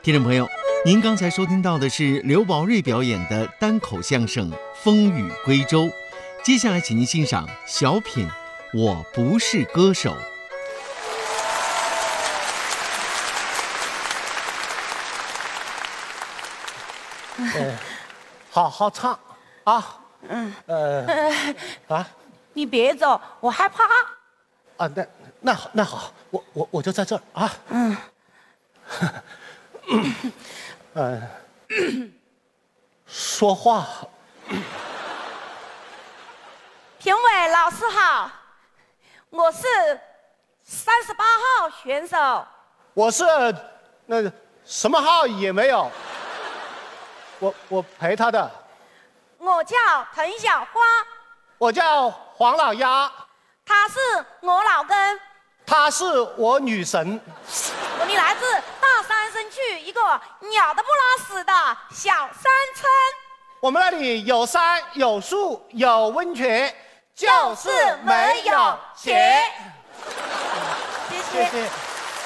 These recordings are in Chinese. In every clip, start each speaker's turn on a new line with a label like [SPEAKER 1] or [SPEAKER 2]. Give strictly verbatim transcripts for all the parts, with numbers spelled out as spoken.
[SPEAKER 1] 听众朋友，您刚才收听到的是刘宝瑞表演的单口相声《风雨归舟》，接下来请您欣赏小品《我不是歌手》。
[SPEAKER 2] 呃，好好唱啊！嗯，呃，啊，
[SPEAKER 3] 你别走，我害怕。
[SPEAKER 2] 啊，那那好，那好，我我我就在这儿啊。嗯。呃，说话。
[SPEAKER 3] 评委老师好，我是三十八号选手。
[SPEAKER 2] 我是那什么号也没有。我我陪他的。
[SPEAKER 3] 我叫滕小花。
[SPEAKER 2] 我叫黄老鸭。
[SPEAKER 3] 他是我老公。
[SPEAKER 2] 她是我女神。
[SPEAKER 3] 你来自大山深处一个鸟都不拉屎的小山村。
[SPEAKER 2] 我们那里有山有树有温泉，就是没有钱。
[SPEAKER 3] 谢谢。谢谢。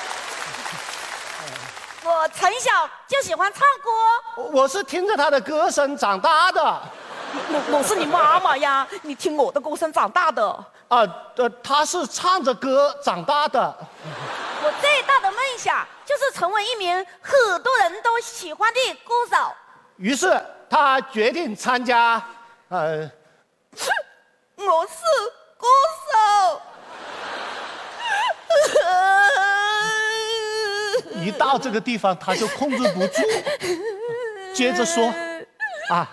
[SPEAKER 3] 我从小就喜欢唱歌。
[SPEAKER 2] 我是听着他的歌声长大的。
[SPEAKER 3] 我我是你妈妈呀，你听我的歌声长大的。
[SPEAKER 2] 啊，呃，他是唱着歌长大的。
[SPEAKER 3] 我最大的梦想就是成为一名很多人都喜欢的歌手。
[SPEAKER 2] 于是他决定参加，呃，
[SPEAKER 3] 我是歌手。
[SPEAKER 2] 一到这个地方他就控制不住，接着说，啊，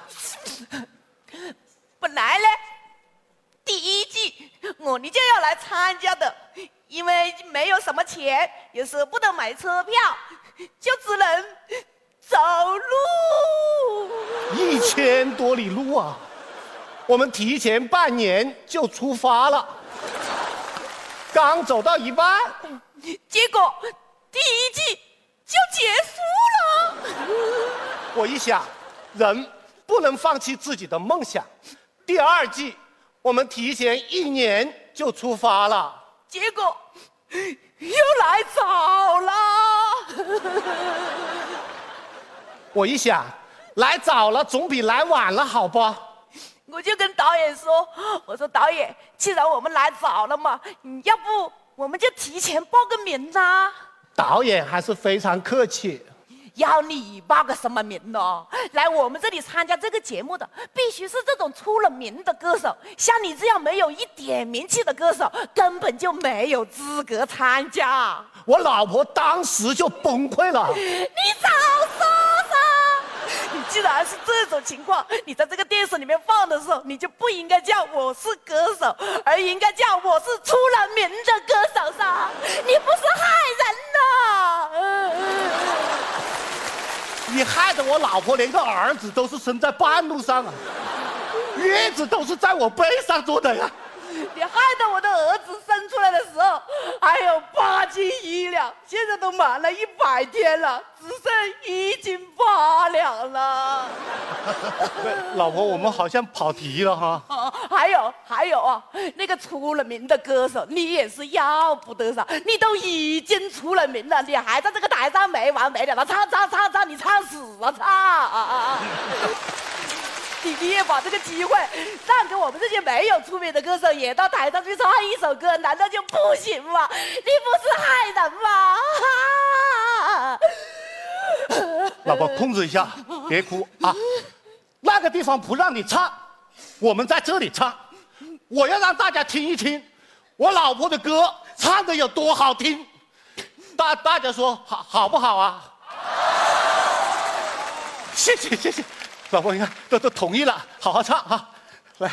[SPEAKER 3] 本来呢，第一季我你就要来参加的，因为没有什么钱，也舍不得买车票，就只能走路。
[SPEAKER 2] 一千多里路啊！我们提前半年就出发了，刚走到一半，
[SPEAKER 3] 结果第一季就结束了。
[SPEAKER 2] 我一想，人不能放弃自己的梦想。第二季，我们提前一年就出发了，
[SPEAKER 3] 结果又来早了。
[SPEAKER 2] 我一想，来早了总比来晚了好吧？
[SPEAKER 3] 我就跟导演说：“我说导演，既然我们来早了嘛，要不我们就提前报个名啊。”
[SPEAKER 2] 导演还是非常客气。
[SPEAKER 3] 要你报个什么名呢？来我们这里参加这个节目的，必须是这种出了名的歌手。像你这样没有一点名气的歌手，根本就没有资格参加。
[SPEAKER 2] 我老婆当时就崩溃了。
[SPEAKER 3] 你早说说！你既然是这种情况，你在这个电视里面放的时候，你就不应该叫我是歌手，而应该叫我是出了名的歌手噻。你不是害人呐！嗯嗯
[SPEAKER 2] 你害得我老婆连个儿子都是生在半路上啊，月子都是在我背上做的呀。
[SPEAKER 3] 你害得我的儿子生出来的时候还有八斤一两，现在都满了一百天了，只剩一斤八两了。
[SPEAKER 2] 老婆，我们好像跑题了哈。
[SPEAKER 3] 哦，还有还有啊，那个出了名的歌手，你也是要不得噻。你都已经出了名了，你还在这个台上没完没了的唱唱唱唱，你唱死了唱啊！你你也把这个机会让给我们这些没有出名的歌手，也到台上去唱一首歌，难道就不行吗？你不是害人吗？
[SPEAKER 2] 老婆，控制一下，别哭啊！那个地方不让你唱，我们在这里唱。我要让大家听一听我老婆的歌唱的有多好听。大大家说好好不好啊？谢谢谢谢。老婆，你看都都同意了，好好唱啊！来，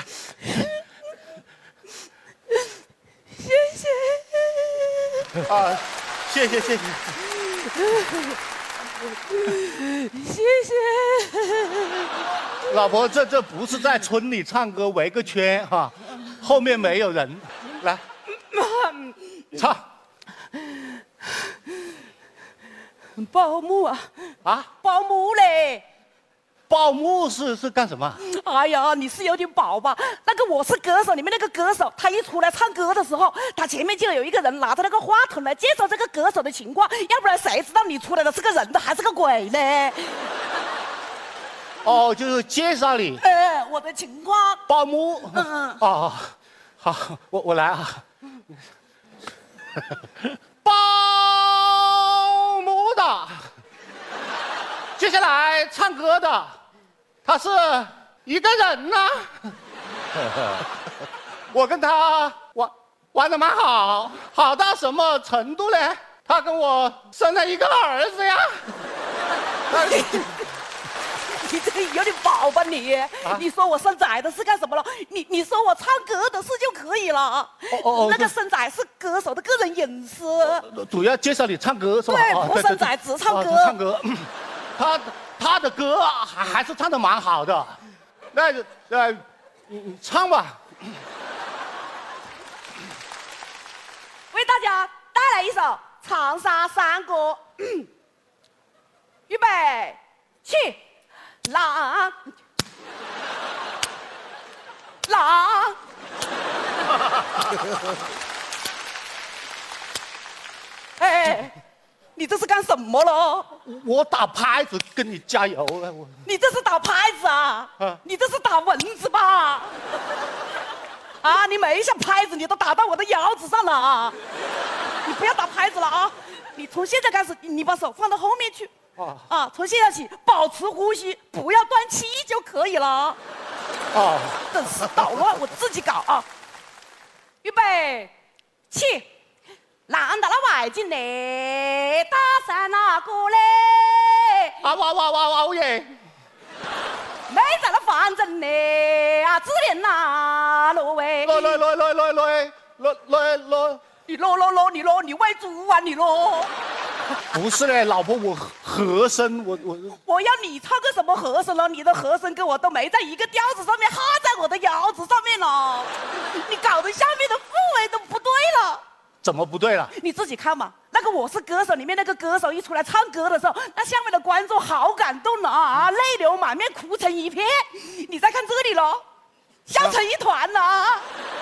[SPEAKER 3] 谢谢
[SPEAKER 2] 啊，谢谢谢谢，
[SPEAKER 3] 谢谢。
[SPEAKER 2] 老婆，这这不是在村里唱歌围个圈哈、啊，后面没有人，来，唱。
[SPEAKER 3] 保姆啊
[SPEAKER 2] 啊，
[SPEAKER 3] 保姆嘞！
[SPEAKER 2] 报幕是是干什么？
[SPEAKER 3] 哎呀，你是有点饱吧？那个《我是歌手》里面那个歌手，他一出来唱歌的时候，他前面就有一个人拿着那个话筒来介绍这个歌手的情况，要不然谁知道你出来的是个人的还是个鬼呢？
[SPEAKER 2] 哦，就是介绍你。
[SPEAKER 3] 哎，我的情况。
[SPEAKER 2] 报幕。
[SPEAKER 3] 嗯嗯。
[SPEAKER 2] 哦，好，我我来啊。报幕的，接下来唱歌的，他是一个人呢。我跟他玩玩的蛮好，好到什么程度呢？他跟我生了一个儿子呀。
[SPEAKER 3] 你这个有点饱吧你？啊、你说我生崽的是干什么了？你你说我唱歌的事就可以了。哦哦，那个生崽是歌手的个人隐私。
[SPEAKER 2] 主要介绍你唱歌是吧？
[SPEAKER 3] 对，不生崽只唱歌。
[SPEAKER 2] 哦、唱歌，他他的歌还还是唱的蛮好的。那呃，你你唱吧。
[SPEAKER 3] 为大家带来一首《长沙山歌》。预备，起。狼，狼，哎，你这是干什么了？
[SPEAKER 2] 我打拍子跟你加油了，我。
[SPEAKER 3] 你这是打拍子啊？啊你这是打蚊子吧？啊，你每一下拍子你都打到我的腰子上了啊！你不要打拍子了啊！你从现在开始，你把手放到后面去。啊啊！从现在起，保持呼吸，不要断气就可以了。哦，真是捣乱，我自己搞啊！预备，起！难得了外景嘞，大山那个嘞？
[SPEAKER 2] 啊哇哇哇哇耶！
[SPEAKER 3] 没在那反正嘞啊，自恋呐，罗喂！
[SPEAKER 2] 来来来来来来来来来！
[SPEAKER 3] 你啰啰啰，你啰，你喂猪啊你啰！
[SPEAKER 2] 不是嘞，老婆，我和声，我我
[SPEAKER 3] 我要你唱个什么和声了？你的和声跟我都没在一个调子上面，哈在我的腰子上面了。你搞得下面的氛围都不对了。
[SPEAKER 2] 怎么不对了？
[SPEAKER 3] 你自己看嘛。那个《我是歌手》里面那个歌手一出来唱歌的时候，那下面的观众好感动了啊，泪流满面，哭成一片。你再看这里喽，笑成一团了啊。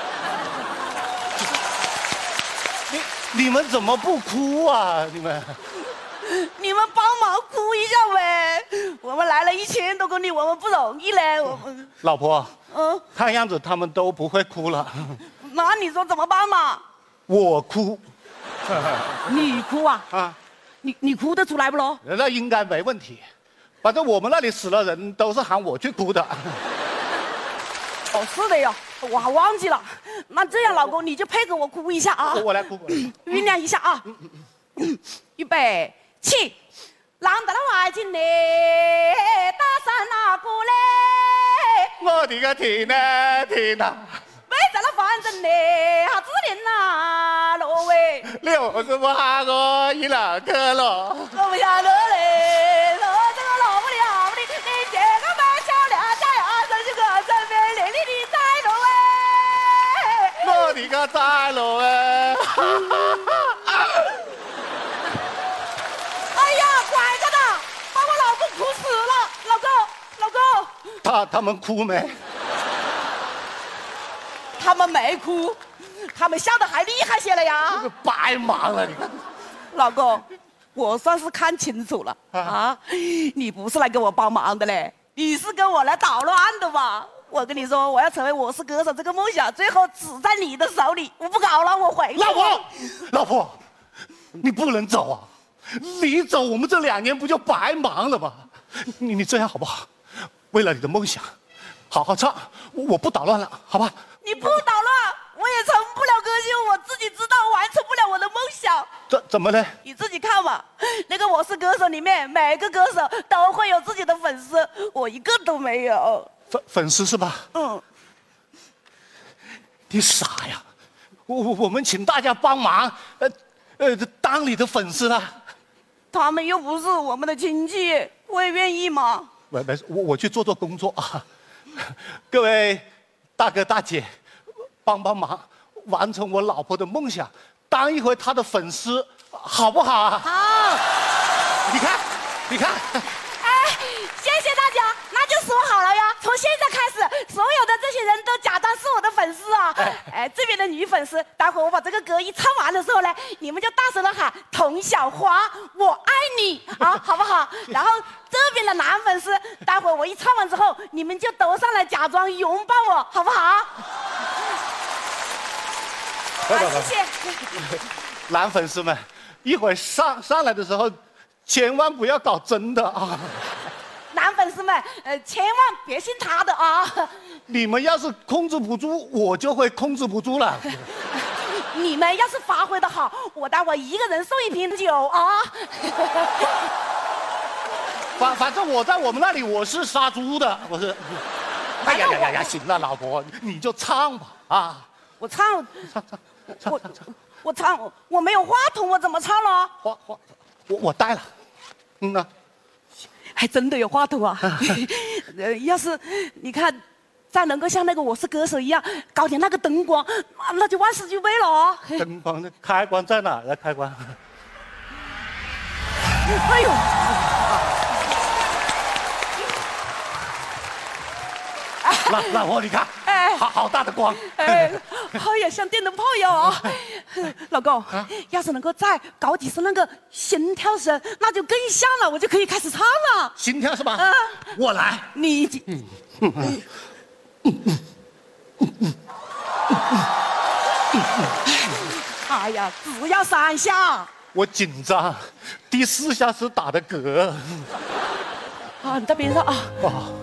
[SPEAKER 2] 你们怎么不哭啊？你们，
[SPEAKER 3] 你们帮忙哭一下呗！我们来了一千多公里，我们不容易嘞。我们
[SPEAKER 2] 老婆，嗯，看样子他们都不会哭了。
[SPEAKER 3] 那你说怎么办嘛？
[SPEAKER 2] 我哭。
[SPEAKER 3] 你哭啊？啊，你你哭得出来不咯？
[SPEAKER 2] 那应该没问题。反正我们那里死了人都是喊我去哭的。
[SPEAKER 3] 哦，是的哟。我还忘记了，那这样，老公你就配合我哭一下啊！
[SPEAKER 2] 我, 我来哭，
[SPEAKER 3] 酝酿一下啊！预备起，浪得了外景嘞，大山那个嘞，
[SPEAKER 2] 我的个天呐天呐！
[SPEAKER 3] 没在那反正嘞，哈自恋呐，罗喂！
[SPEAKER 2] 六十不喊我一两个了，
[SPEAKER 3] 我不想了嘞，说这个老不了的，你这个卖小两家呀，真是个真美丽丽的在罗喂！
[SPEAKER 2] 我的个大佬哎！
[SPEAKER 3] 哎呀，拐着的，把我老公哭死了！老公，老公，
[SPEAKER 2] 他他们哭没？
[SPEAKER 3] 他们没哭，他们笑得还厉害些了呀！
[SPEAKER 2] 这个白忙了，你看。
[SPEAKER 3] 老公，我算是看清楚了啊，啊你不是来给我帮忙的嘞，你是跟我来捣乱的吧？我跟你说，我要成为我是歌手这个梦想，最后只在你的手里。我不搞了，我回去。
[SPEAKER 2] 老婆，老婆，你不能走啊！你走，我们这两年不就白忙了吗？你你这样好不好？为了你的梦想，好好唱，我不捣乱了，好吧？
[SPEAKER 3] 你不捣乱，我也成不了歌星，我自己知道完成不了我的梦想。
[SPEAKER 2] 怎怎么呢？
[SPEAKER 3] 你自己看嘛，那个《我是歌手》里面，每个歌手都会有自己的粉丝，我一个都没有。
[SPEAKER 2] 粉粉丝是吧？嗯。你傻呀！我我我们请大家帮忙，呃呃，当你的粉丝了。
[SPEAKER 3] 他们又不是我们的亲戚，会愿意吗？
[SPEAKER 2] 没没事，我我去做做工作啊。各位大哥大姐，帮帮忙，完成我老婆的梦想，当一回她的粉丝，好不好啊？
[SPEAKER 3] 好。
[SPEAKER 2] 你看，你看。
[SPEAKER 3] 哎，谢谢大家。那哈。哎，这边的女粉丝，待会儿我把这个歌一唱完的时候呢，你们就大声的喊“童小花，我爱你”啊，好不好？然后这边的男粉丝，待会儿我一唱完之后，你们就都上来假装拥抱我，好不好？啊，谢谢。
[SPEAKER 2] 男粉丝们，一会儿上上来的时候，千万不要搞真的啊！
[SPEAKER 3] 男粉丝们，呃，千万别信他的啊！
[SPEAKER 2] 你们要是控制不住，我就会控制不住了。
[SPEAKER 3] 你们要是发挥的好，我待会儿一个人送一瓶酒啊！
[SPEAKER 2] 反反正我在我们那里我是杀猪的，我是。哎呀呀呀呀！行了，老婆，你就唱吧啊！
[SPEAKER 3] 我唱，
[SPEAKER 2] 唱唱唱唱唱。
[SPEAKER 3] 我唱，我没有话筒，我怎么唱了？
[SPEAKER 2] 话话，我我带了，嗯呐，
[SPEAKER 3] 还真的有话筒啊！呃，要是你看，再能够像那个《我是歌手》一样搞点那个灯光，那就万事俱备了哦。
[SPEAKER 2] 灯光的开关在哪儿呢？开关。
[SPEAKER 3] 哎呦！
[SPEAKER 2] 老老婆，你看，
[SPEAKER 3] 哎，
[SPEAKER 2] 好好大的光，
[SPEAKER 3] 哎，好呀，像电灯泡一样啊！老公，啊、要是能够再搞几声那个心跳声，那就更像了，我就可以开始唱了。
[SPEAKER 2] 心跳是吧？啊，我来。
[SPEAKER 3] 你，嗯嗯嗯嗯嗯哎呀，只要三下。
[SPEAKER 2] 我紧张，第四下是打的嗝。
[SPEAKER 3] 啊，你在边上啊。
[SPEAKER 2] 哦。